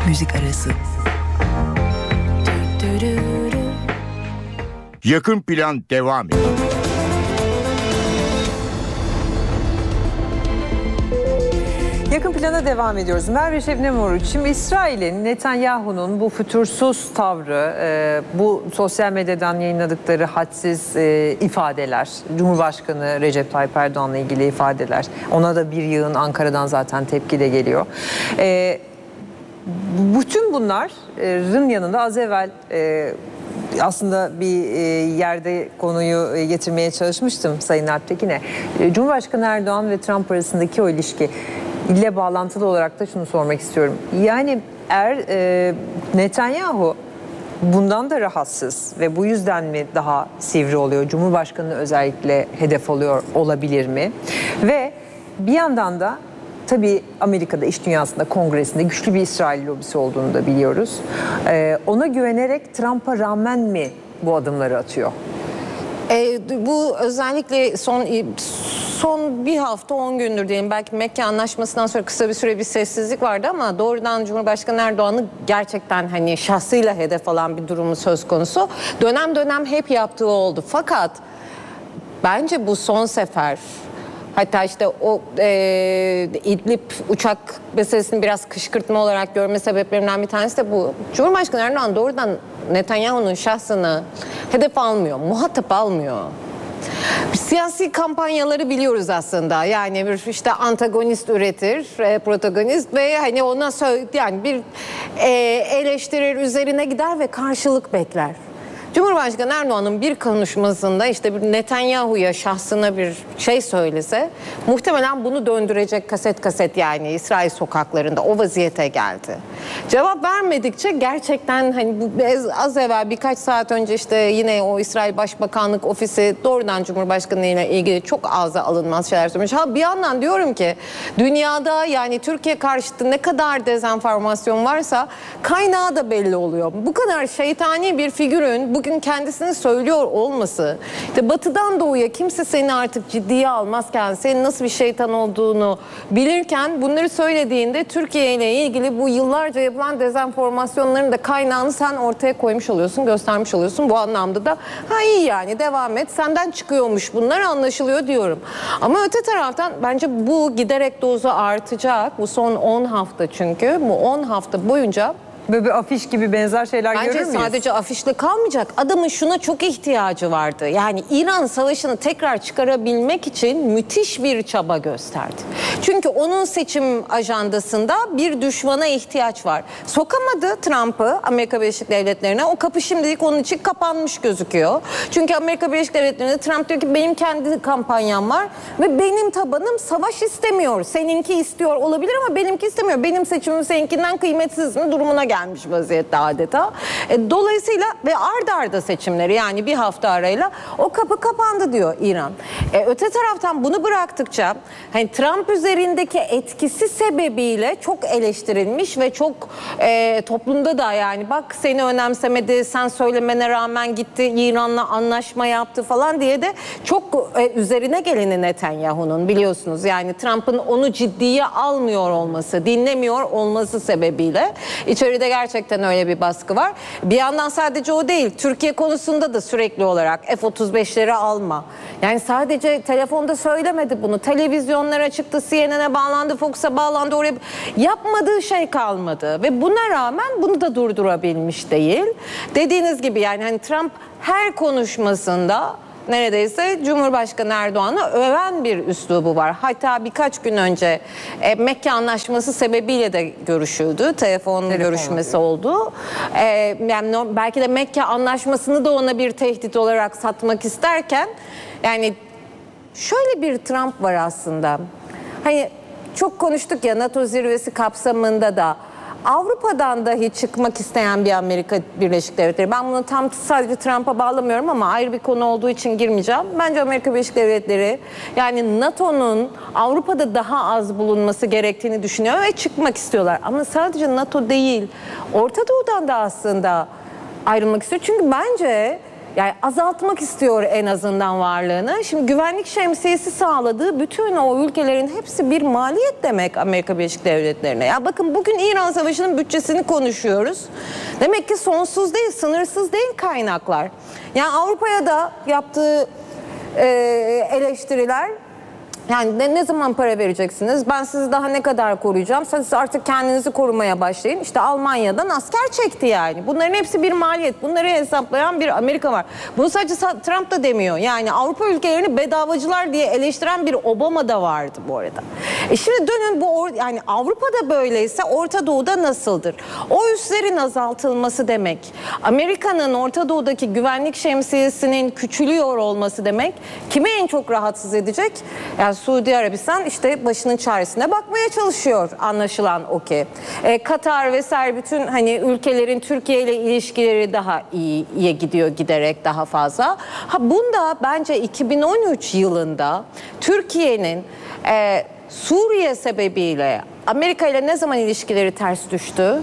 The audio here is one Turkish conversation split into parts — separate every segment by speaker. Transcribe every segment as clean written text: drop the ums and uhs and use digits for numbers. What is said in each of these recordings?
Speaker 1: Müzik arası.
Speaker 2: Yakın plan devam ediyor.
Speaker 3: Yakın plana devam ediyoruz. Merve Şebnem Oruç. Şimdi İsrail'in, Netanyahu'nun bu fütursuz tavrı, bu sosyal medyadan yayınladıkları hadsiz ifadeler, Cumhurbaşkanı Recep Tayyip Erdoğan'la ilgili ifadeler, ona da bir yığın Ankara'dan zaten tepki de geliyor. Bütün bunların yanında az evvel aslında bir yerde konuyu getirmeye çalışmıştım Sayın Alptekin'e. Cumhurbaşkanı Erdoğan ve Trump arasındaki o ilişki ile bağlantılı olarak da şunu sormak istiyorum. Yani Netanyahu bundan da rahatsız ve bu yüzden mi daha sivri oluyor? Cumhurbaşkanı özellikle hedef oluyor olabilir mi? Ve bir yandan da tabii Amerika'da, iş dünyasında, kongresinde güçlü bir İsrail lobisi olduğunu da biliyoruz. Ona güvenerek Trump'a rağmen mi bu adımları atıyor?
Speaker 4: Bu özellikle son bir hafta 10 gündür diyelim, belki Mekke Anlaşması'ndan sonra kısa bir süre bir sessizlik vardı ama doğrudan Cumhurbaşkanı Erdoğan'ı gerçekten hani şahsıyla hedef alan bir durumu söz konusu. Dönem dönem hep yaptığı oldu. Fakat bence bu son sefer, hatta işte o İdlib uçak meselesini biraz kışkırtma olarak görme sebeplerinden bir tanesi de bu. Cumhurbaşkanı Erdoğan doğrudan Netanyahu'nun şahsını hedef almıyor, muhatap almıyor. Siyasi kampanyaları biliyoruz aslında. Yani bir işte antagonist üretir, protagonist ve hani ona yani bir eleştirir, üzerine gider ve karşılık bekler. Cumhurbaşkanı Erdoğan'ın bir konuşmasında işte bir Netanyahu'ya, şahsına bir şey söylese muhtemelen bunu döndürecek kaset yani İsrail sokaklarında o vaziyete geldi. Cevap vermedikçe gerçekten hani az evvel birkaç saat önce işte yine o İsrail Başbakanlık Ofisi doğrudan Cumhurbaşkanı ile ilgili çok ağza alınmaz şeyler söylemiş. Bir yandan diyorum ki dünyada yani Türkiye karşıtı ne kadar dezenformasyon varsa kaynağı da belli oluyor. Bu kadar şeytani bir figürün bugün kendisini söylüyor olması, işte batıdan doğuya kimse seni artık ciddiye almazken, senin nasıl bir şeytan olduğunu bilirken bunları söylediğinde Türkiye ile ilgili bu yıllarca yapılan dezenformasyonların da kaynağını sen ortaya koymuş oluyorsun, göstermiş oluyorsun. Bu anlamda da iyi yani devam et, senden çıkıyormuş bunlar anlaşılıyor diyorum. Ama öte taraftan bence bu giderek dozu artacak. Bu son 10 hafta çünkü bu 10 hafta boyunca
Speaker 3: böyle bir afiş gibi benzer şeyler görür müyüz?
Speaker 4: Bence sadece afişle kalmayacak. Adamın şuna çok ihtiyacı vardı. Yani İran savaşını tekrar çıkarabilmek için müthiş bir çaba gösterdi. Çünkü onun seçim ajandasında bir düşmana ihtiyaç var. Sokamadı Trump'ı Amerika Birleşik Devletleri'ne. O kapı şimdilik onun için kapanmış gözüküyor. Çünkü Amerika Birleşik Devletleri'nde Trump diyor ki benim kendi kampanyam var ve benim tabanım savaş istemiyor. Seninki istiyor olabilir ama benimki istemiyor. Benim seçimim seninkinden kıymetsiz mi durumuna gelmiş vaziyette adeta. Dolayısıyla ve ard arda seçimleri yani bir hafta arayla o kapı kapandı diyor İran. Öte taraftan bunu bıraktıkça hani Trump üzerindeki etkisi sebebiyle çok eleştirilmiş ve çok toplumda da yani bak seni önemsemedi, sen söylemene rağmen gitti İran'la anlaşma yaptı falan diye de çok üzerine geleni Netanyahu'nun biliyorsunuz. Yani Trump'ın onu ciddiye almıyor olması, dinlemiyor olması sebebiyle içeride gerçekten öyle bir baskı var. Bir yandan sadece o değil. Türkiye konusunda da sürekli olarak F-35'leri alma. Yani sadece telefonda söylemedi bunu. Televizyonlara çıktı, CNN'e bağlandı, Fox'a bağlandı. Oraya yapmadığı şey kalmadı. Ve buna rağmen bunu da durdurabilmiş değil. Dediğiniz gibi yani hani Trump her konuşmasında neredeyse Cumhurbaşkanı Erdoğan'ı öven bir üslubu var. Hatta birkaç gün önce Mekke Anlaşması sebebiyle de görüşüldü. Telefon görüşmesi oldu. Yani belki de Mekke Anlaşması'nı da ona bir tehdit olarak satmak isterken yani şöyle bir Trump var aslında. Hani çok konuştuk ya NATO zirvesi kapsamında da Avrupa'dan dahi çıkmak isteyen bir Amerika Birleşik Devletleri. Ben bunu tam sadece Trump'a bağlamıyorum ama ayrı bir konu olduğu için girmeyeceğim. Bence Amerika Birleşik Devletleri yani NATO'nun Avrupa'da daha az bulunması gerektiğini düşünüyor ve çıkmak istiyorlar. Ama sadece NATO değil, Orta Doğu'dan da aslında ayrılmak istiyor. Çünkü bence yani azaltmak istiyor en azından varlığını. Şimdi güvenlik şemsiyesi sağladığı bütün o ülkelerin hepsi bir maliyet demek Amerika Birleşik Devletleri'ne. Ya bakın bugün İran Savaşı'nın bütçesini konuşuyoruz. Demek ki sonsuz değil, sınırsız değil kaynaklar. Yani Avrupa'ya da yaptığı eleştiriler, yani ne zaman para vereceksiniz? Ben sizi daha ne kadar koruyacağım? Siz artık kendinizi korumaya başlayın. İşte Almanya'dan asker çekti yani. Bunların hepsi bir maliyet. Bunları hesaplayan bir Amerika var. Bunu sadece Trump da demiyor. Yani Avrupa ülkelerini bedavacılar diye eleştiren bir Obama da vardı bu arada. Şimdi dönün yani Avrupa'da böyleyse Orta Doğu'da nasıldır? O üslerin azaltılması demek, Amerika'nın Orta Doğu'daki güvenlik şemsiyesinin küçülüyor olması demek kimi en çok rahatsız edecek? Yani Suudi Arabistan işte başının çaresine bakmaya çalışıyor, anlaşılan o ki. Katar vesaire bütün hani ülkelerin Türkiye ile ilişkileri daha iyiye gidiyor giderek daha fazla. Bunda bence 2013 yılında Türkiye'nin Suriye sebebiyle Amerika ile ne zaman ilişkileri ters düştü?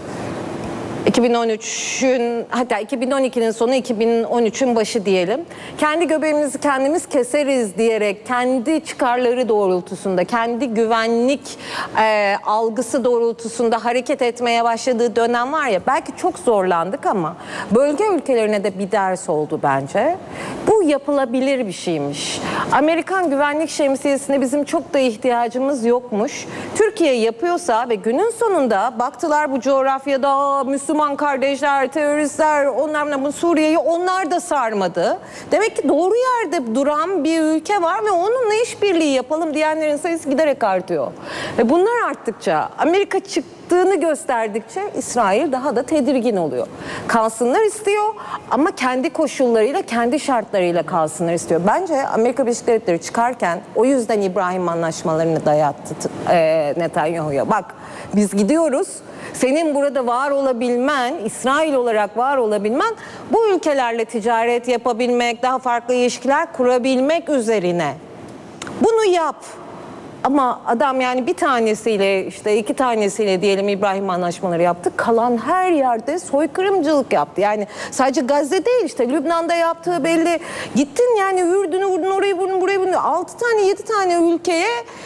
Speaker 4: 2013'ün hatta 2012'nin sonu 2013'ün başı diyelim. Kendi göbeğimizi kendimiz keseriz diyerek kendi çıkarları doğrultusunda, kendi güvenlik algısı doğrultusunda hareket etmeye başladığı dönem var ya, belki çok zorlandık ama bölge ülkelerine de bir ders oldu bence. Bu yapılabilir bir şeymiş. Amerikan güvenlik şemsiyesine bizim çok da ihtiyacımız yokmuş. Türkiye yapıyorsa ve günün sonunda baktılar bu coğrafyada Müslüman kardeşler, teröristler, onlar bu Suriye'yi onlar da sarmadı. Demek ki doğru yerde duran bir ülke var ve onunla işbirliği yapalım diyenlerin sayısı giderek artıyor. Ve bunlar arttıkça, Amerika çıktığını gösterdikçe İsrail daha da tedirgin oluyor. Kalsınlar istiyor ama kendi koşullarıyla, kendi şartlarıyla kalsınlar istiyor. Bence Amerika Birleşik Devletleri çıkarken o yüzden İbrahim anlaşmalarını dayattı Netanyahu'ya. Bak biz gidiyoruz. Senin burada var olabilmen, İsrail olarak var olabilmen, bu ülkelerle ticaret yapabilmek, daha farklı ilişkiler kurabilmek üzerine. Bunu yap. Ama adam yani bir tanesiyle işte 2 tanesiyle diyelim İbrahim anlaşmaları yaptı. Kalan her yerde soykırımcılık yaptı. Yani sadece Gazze değil, işte Lübnan'da yaptığı belli. Gittin yani Ürdün'ü vurdun, orayı vurdun, burayı vurdun. 6 tane 7 tane ülkeye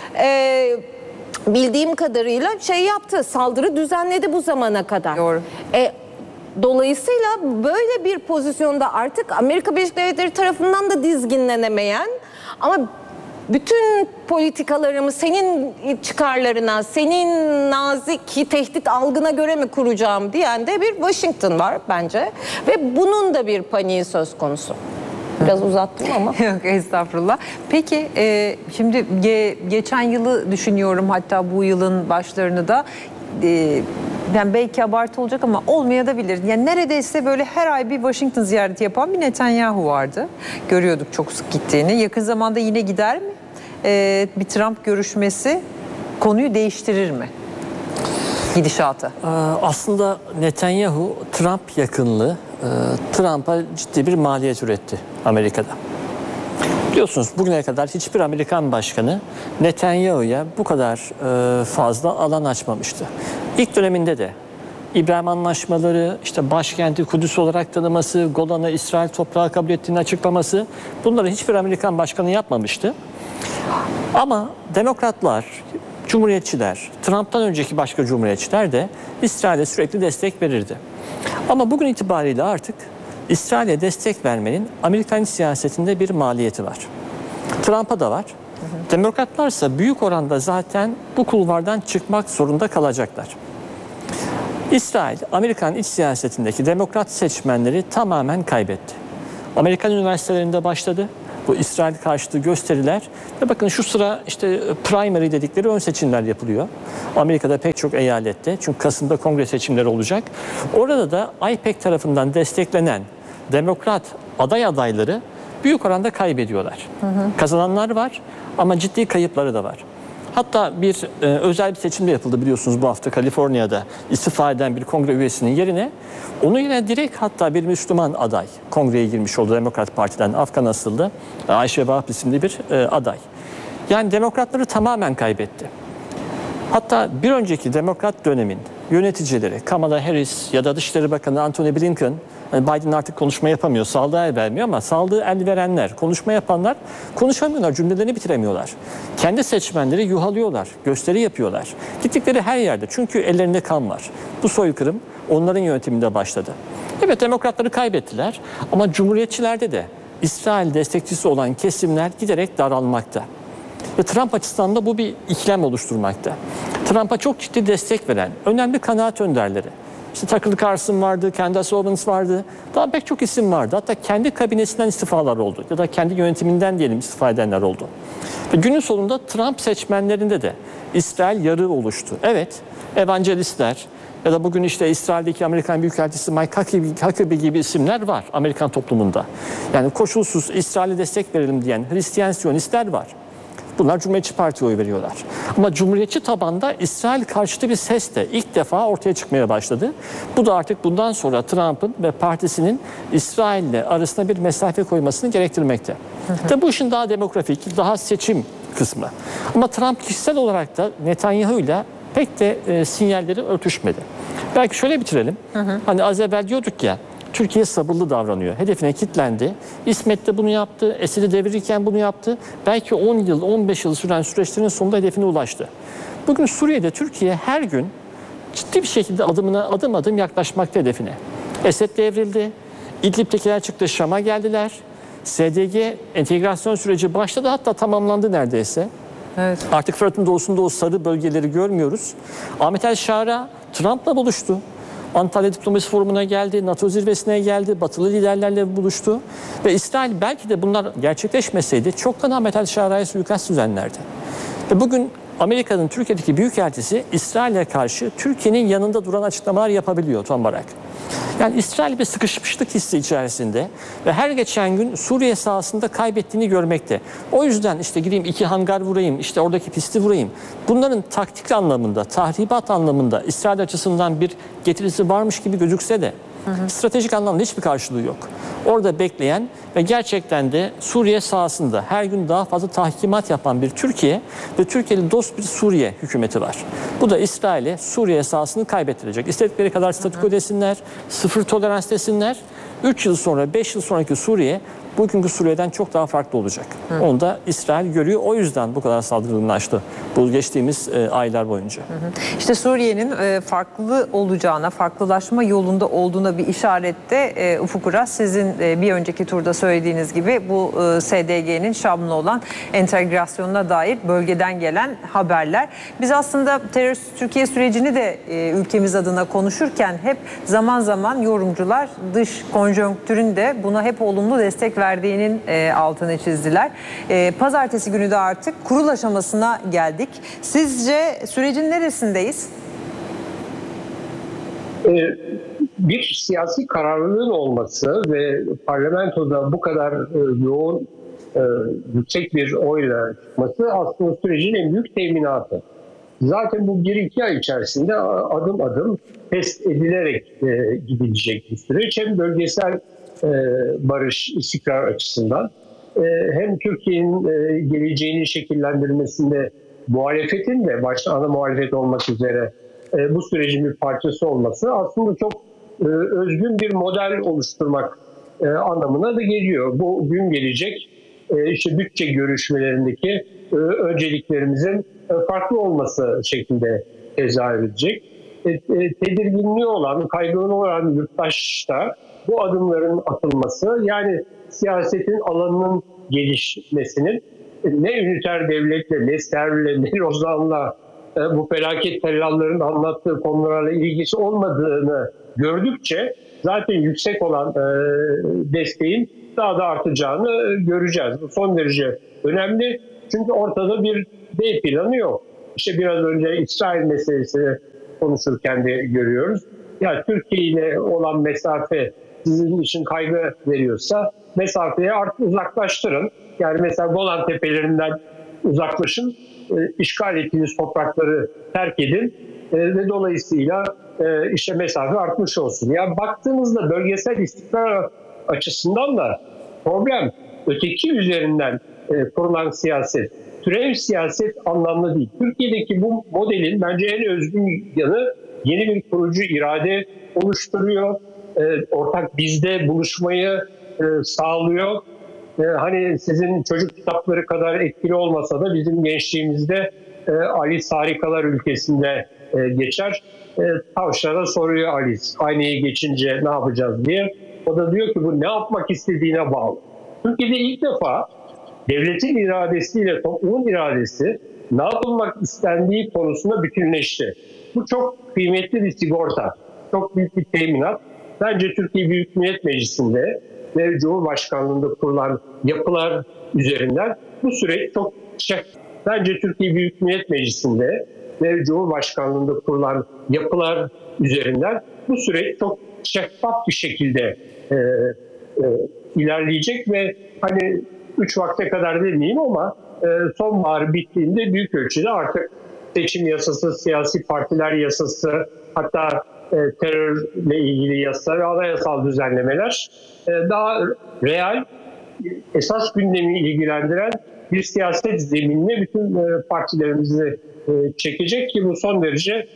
Speaker 4: bildiğim kadarıyla yaptı. Saldırı düzenledi bu zamana kadar.
Speaker 3: Doğru.
Speaker 4: Dolayısıyla böyle bir pozisyonda artık Amerika Birleşik Devletleri tarafından da dizginlenemeyen ama bütün politikalarımı senin çıkarlarına, senin nazik tehdit algına göre mi kuracağım diyen de bir Washington var bence. Ve bunun da bir paniği söz konusu. Biraz uzattım ama.
Speaker 3: Yok estağfurullah. Peki şimdi geçen yılı düşünüyorum, hatta bu yılın başlarını da. Yani belki abartı olacak ama olmayabilir. Yani neredeyse böyle her ay bir Washington ziyareti yapan bir Netanyahu vardı. Görüyorduk çok sık gittiğini. Yakın zamanda yine gider mi? Bir Trump görüşmesi konuyu değiştirir mi? Gidişatı.
Speaker 1: Aslında Netanyahu Trump yakınlığı Trump'a ciddi bir maliyet üretti Amerika'da. Biliyorsunuz bugüne kadar hiçbir Amerikan başkanı Netanyahu'ya bu kadar fazla alan açmamıştı. İlk döneminde de İbrahim anlaşmaları, işte başkenti Kudüs olarak tanıması, Golan'ı İsrail toprağı kabul ettiğini açıklaması, bunları hiçbir Amerikan başkanı yapmamıştı. Ama demokratlar, cumhuriyetçiler, Trump'tan önceki başka cumhuriyetçiler de İsrail'e sürekli destek verirdi. Ama bugün itibariyle artık İsrail'e destek vermenin Amerikan siyasetinde bir maliyeti var. Trump'a da var. Demokratlarsa büyük oranda zaten bu kulvardan çıkmak zorunda kalacaklar. İsrail, Amerikan iç siyasetindeki demokrat seçmenleri tamamen kaybetti. Amerikan üniversitelerinde başladı bu İsrail karşıtı gösteriler ve bakın şu sıra işte primary dedikleri ön seçimler yapılıyor. Amerika'da pek çok eyalette, çünkü Kasım'da kongre seçimleri olacak. Orada da AIPAC tarafından desteklenen demokrat aday adayları büyük oranda kaybediyorlar. Kazananlar var ama ciddi kayıpları da var. Hatta bir özel bir seçim de yapıldı biliyorsunuz bu hafta Kaliforniya'da, istifa eden bir kongre üyesinin yerine onu yine direkt hatta bir Müslüman aday kongreye girmiş oldu Demokrat Parti'den, Afgan asıllı Ayşe Vahap isimli bir aday. Yani demokratları tamamen kaybetti. Hatta bir önceki Demokrat dönemin yöneticileri, Kamala Harris ya da Dışişleri Bakanı Antony Blinken, hani Biden artık konuşma yapamıyor, sağlığı el vermiyor ama sağlığı el verenler, konuşma yapanlar konuşamıyorlar, cümlelerini bitiremiyorlar. Kendi seçmenleri yuhalıyorlar, gösteri yapıyorlar. Gittikleri her yerde, çünkü ellerinde kan var. Bu soykırım onların yönetiminde başladı. Evet, demokratları kaybettiler ama cumhuriyetçilerde de İsrail destekçisi olan kesimler giderek daralmakta. Ve Trump açısından da bu bir ikilem oluşturmakta. Trump'a çok ciddi destek veren önemli kanaat önderleri, İşte Tucker Carlson vardı, Candace Owens vardı, daha pek çok isim vardı. Hatta kendi kabinesinden istifalar oldu ya da kendi yönetiminden diyelim istifa edenler oldu. Ve günün sonunda Trump seçmenlerinde de İsrail yarığı oluştu. Evet, evangelistler ya da bugün işte İsrail'deki Amerikan Büyükelçisi Mike Huckabee gibi isimler var Amerikan toplumunda. Yani koşulsuz İsrail'e destek verelim diyen Hristiyan Siyonistler var. Bunlar Cumhuriyetçi Parti'ye oy veriyorlar. Ama Cumhuriyetçi tabanda İsrail karşıtı bir ses de ilk defa ortaya çıkmaya başladı. Bu da artık bundan sonra Trump'ın ve partisinin İsrail'le arasına bir mesafe koymasını gerektirmekte. Tabi bu işin daha demografik, daha seçim kısmı. Ama Trump kişisel olarak da Netanyahu'yla pek de sinyalleri örtüşmedi. Belki şöyle bitirelim. Hani az evvel diyorduk ya, Türkiye sabırlı davranıyor. Hedefine kilitlendi. İsmet de bunu yaptı. Esed'i devirirken bunu yaptı. Belki 10 yıl, 15 yıl süren süreçlerin sonunda hedefine ulaştı. Bugün Suriye'de Türkiye her gün ciddi bir şekilde adım adım yaklaşmakta hedefine. Esed devrildi. İdlib'tekiler çıktı, Şam'a geldiler. SDG entegrasyon süreci başladı, hatta tamamlandı neredeyse.
Speaker 3: Evet.
Speaker 1: Artık Fırat'ın doğusunda o sarı bölgeleri görmüyoruz. Ahmet El-Şara Trump'la buluştu. Antalya Diplomasi Forumu'na geldi, NATO zirvesine geldi, batılı liderlerle buluştu. Ve İsrail belki de bunlar gerçekleşmeseydi çoktan Ahmet El-Şara'ya suikast düzenlerdi. Ve bugün Amerika'nın Türkiye'deki büyükelçisi İsrail'e karşı Türkiye'nin yanında duran açıklamalar yapabiliyor tam olarak. Yani İsrail bir sıkışmışlık hissi içerisinde ve her geçen gün Suriye sahasında kaybettiğini görmekte. O yüzden işte gideyim 2 hangar vurayım, işte oradaki pisti vurayım. Bunların taktik anlamında, tahribat anlamında İsrail açısından bir getirisi varmış gibi gözükse de stratejik anlamda hiçbir karşılığı yok. Orada bekleyen ve gerçekten de Suriye sahasında her gün daha fazla tahkimat yapan bir Türkiye ve Türkiye'li dost bir Suriye hükümeti var. Bu da İsrail'e Suriye sahasını kaybettirecek. İstedikleri kadar statüko desinler, sıfır tolerans desinler. 3 yıl sonra, 5 yıl sonraki Suriye bugünkü Suriye'den çok daha farklı olacak. Onu da İsrail görüyor. O yüzden bu kadar saldırganlaştı bu geçtiğimiz aylar boyunca.
Speaker 3: İşte Suriye'nin farklı olacağına, farklılaşma yolunda olduğuna bir işarette Ufuk Uras, sizin bir önceki turda söylediğiniz gibi bu SDG'nin Şam'la olan entegrasyonuna dair bölgeden gelen haberler. Biz aslında terörist Türkiye sürecini de ülkemiz adına konuşurken hep zaman zaman yorumcular dış konjonktürün de buna hep olumlu destek verdiğinin altını çizdiler. Pazartesi günü de artık kurul aşamasına geldik. Sizce sürecin neresindeyiz?
Speaker 5: Bir siyasi kararlılığın olması ve parlamentoda bu kadar yoğun, yüksek bir oyla çıkması aslında sürecin en büyük teminatı. Zaten bu 1-2 ay içerisinde adım adım test edilerek gidilecek bir süreç. Hem bölgesel barış, istikrar açısından hem Türkiye'nin geleceğinin şekillendirilmesinde muhalefetin de başta ana muhalefet olmak üzere bu sürecin bir parçası olması aslında çok özgün bir model oluşturmak anlamına da geliyor. Bu gün gelecek işte bütçe görüşmelerindeki önceliklerimizin farklı olması şeklinde tezahür edecek. Tedirginliği olan, kaygılı olan yurttaş da bu adımların atılması, yani siyasetin alanının gelişmesinin ne üniter devletle, ne Serv'le, ne Lozan'la bu felaket tellalların anlattığı konularla ilgisi olmadığını gördükçe zaten yüksek olan desteğin daha da artacağını göreceğiz. Bu son derece önemli çünkü ortada bir B planı yok. İşte biraz önce İsrail meselesini konuşurken de görüyoruz. Ya Türkiye ile olan mesafe sizin için kaygı veriyorsa mesafeyi artık uzaklaştırın. Yani mesela Golan Tepelerinden uzaklaşın, işgal ettiğiniz toprakları terk edin ve dolayısıyla işte mesafe artmış olsun. Ya baktığınızda bölgesel istikrar açısından da problem öteki üzerinden kurulan siyaset. türev siyaset anlamlı değil. Türkiye'deki bu modelin bence en özgün yanı yeni bir kurucu irade oluşturuyor. Ortak bizde buluşmayı sağlıyor. Hani sizin çocuk kitapları kadar etkili olmasa da bizim gençliğimizde Alice Harikalar Ülkesi'nde geçer. Tavşana soruyor Alice, aynayı geçince ne yapacağız diye. O da diyor ki bu ne yapmak istediğine bağlı. Türkiye'de ilk defa devletin iradesiyle toplumun iradesi ne yapılmak istendiği konusunda bütünleşti. Bu çok kıymetli bir sigorta, çok büyük bir teminat. Bence Türkiye Büyük Millet Meclisi'nde ve Cumhurbaşkanlığı'nda kurulan yapılar üzerinden bu süreç çok Bence Türkiye Büyük Millet Meclisi'nde ve Cumhurbaşkanlığı'nda kurulan yapılar üzerinden bu süreç çok şeffaf bir şekilde ilerleyecek ve hani 3 vakte kadar demeyeyim ama sonbahar bittiğinde büyük ölçüde artık seçim yasası, siyasi partiler yasası, hatta terörle ilgili yasa ve anayasal düzenlemeler daha real, esas gündemi ilgilendiren bir siyaset zeminine bütün partilerimizi çekecek ki bu son derece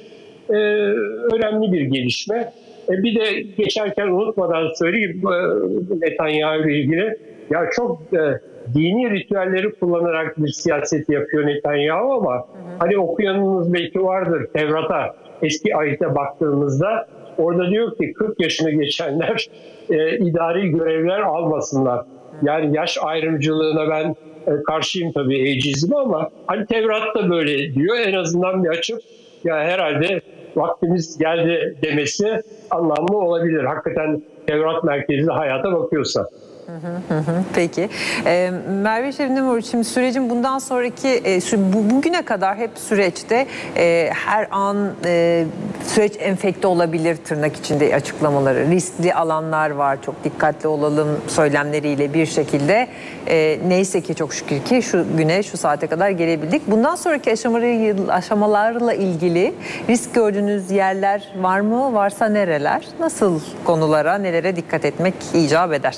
Speaker 5: önemli bir gelişme. Bir de geçerken unutmadan söyleyeyim Netanyahu ile ilgili. Ya çok dini ritüelleri kullanarak bir siyaset yapıyor Netanyahu ama hani okuyanınız belki vardır Tevrat'a, eski ayete baktığımızda orada diyor ki 40 yaşını geçenler idari görevler almasınlar. Yani yaş ayrımcılığına ben karşıyım tabii ecizime ama hani Tevrat'ta böyle diyor, en azından bir açıp ya herhalde vaktimiz geldi demesi anlamlı olabilir. Hakikaten Tevrat merkezli hayata bakıyorsa.
Speaker 3: Peki. Merve Şevnemur, şimdi sürecin bundan sonraki bugüne kadar hep süreçte her an süreç enfekte olabilir tırnak içinde açıklamaları. Riskli alanlar var, çok dikkatli olalım söylemleriyle bir şekilde. Neyse ki çok şükür ki şu güne, şu saate kadar gelebildik. Bundan sonraki aşamalarla ilgili risk gördüğünüz yerler var mı? Varsa nereler? Nasıl konulara, nelere dikkat etmek icap eder?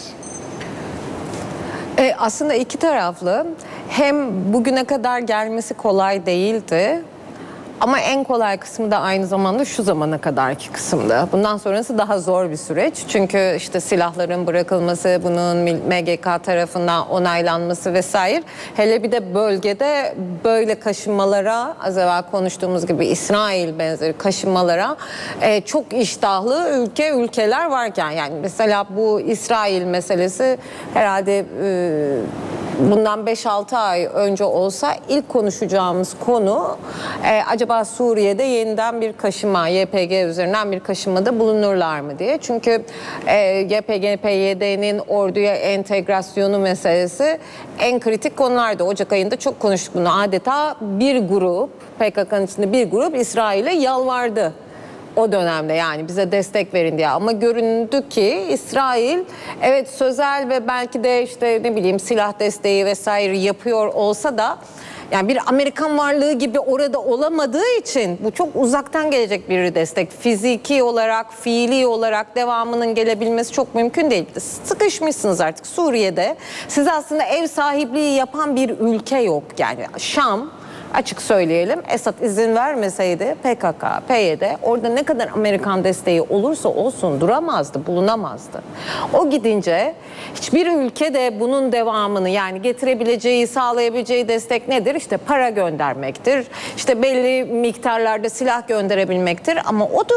Speaker 4: Aslında iki taraflı. Hem bugüne kadar gelmesi kolay değildi. Ama en kolay kısmı da aynı zamanda şu zamana kadarki kısımdı. Bundan sonrası daha zor bir süreç. Çünkü işte silahların bırakılması, bunun MGK tarafından onaylanması vesaire. Hele bir de bölgede böyle kaşınmalara, az evvel konuştuğumuz gibi İsrail benzeri kaşınmalara çok iştahlı ülkeler varken, yani mesela bu İsrail meselesi herhalde bundan 5-6 ay önce olsa ilk konuşacağımız konu acaba Suriye'de yeniden bir kaşınma, YPG üzerinden bir kaşınmada bulunurlar mı diye. Çünkü YPG-PYD'nin orduya entegrasyonu meselesi en kritik konulardı. Ocak ayında çok konuştuk bunu. Adeta bir grup, PKK'nın içinde bir grup İsrail'e yalvardı. O dönemde, yani bize destek verin diye, ama göründü ki İsrail evet sözel ve belki de işte ne bileyim silah desteği vesaire yapıyor olsa da yani bir Amerikan varlığı gibi orada olamadığı için bu çok uzaktan gelecek bir destek. Fiziki olarak, fiili olarak devamının gelebilmesi çok mümkün değil. Sıkışmışsınız artık Suriye'de. Size aslında ev sahipliği yapan bir ülke yok. Yani Şam, açık söyleyelim, Esad izin vermeseydi PKK, PYD orada ne kadar Amerikan desteği olursa olsun duramazdı, bulunamazdı. O gidince hiçbir ülke de bunun devamını, yani getirebileceği, sağlayabileceği destek nedir? İşte para göndermektir, işte belli miktarlarda silah gönderebilmektir, ama o da